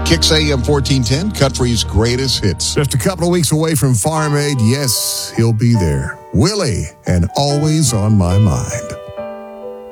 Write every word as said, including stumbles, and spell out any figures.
Kicks A M fourteen ten, country's greatest hits. Just a couple of weeks away from Farm Aid. Yes, he'll be there. Willie, and always on my mind.